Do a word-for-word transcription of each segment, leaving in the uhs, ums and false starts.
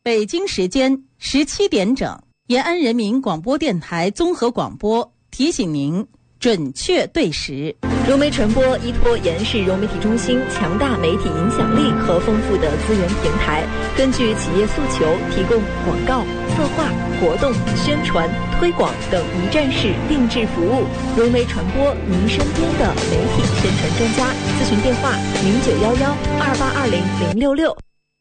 北京时间十七点整，延安人民广播电台综合广播提醒您准确对时。 融媒传播依托延安市融媒体中心强大媒体影响力和丰富的资源平台，根据企业诉求，提供广告、策划、活动、宣传、推广等一站式定制服务。融媒传播，您身边的媒体宣传专家。咨询电话：零九幺幺二八二零零六六。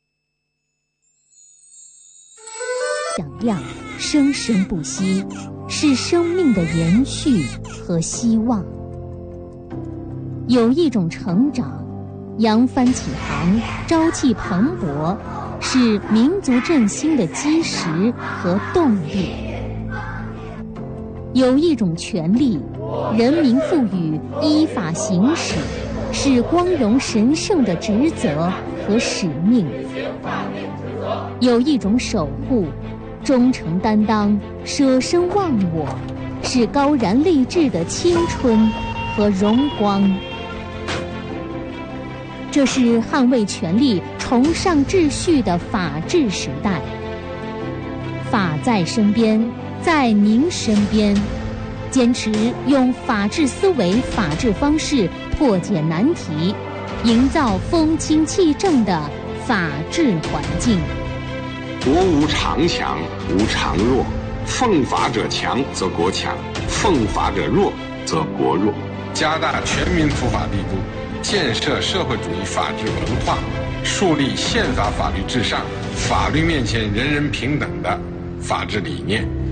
响亮，生生不息，是生命的延续和希望。有一种成长，扬帆起航，朝气蓬勃，是民族振兴的基石和动力。有一种权利，人民赋予，依法行使，是光荣神圣的职责和使命。有一种守护，忠诚担当，舍身忘我，是高燃励志的青春和荣光。这是捍卫权利、崇尚秩序的法治时代。法在身边，在您身边，坚持用法治思维、法治方式破解难题，营造风清气正的法治环境。 国无常强，无常弱，奉法者强则国强，奉法者弱则国弱。 加大全民普法力度，建设社会主义法治文化，树立宪法法律至上、法律面前人人平等的法治理念。